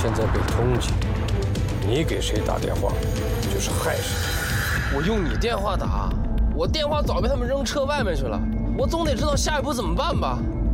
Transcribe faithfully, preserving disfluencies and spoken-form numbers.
现在被通缉，你给谁打电话，就是害谁。 我用你电话打，我电话早被他们扔车外面去了，我总得知道下一步怎么办吧？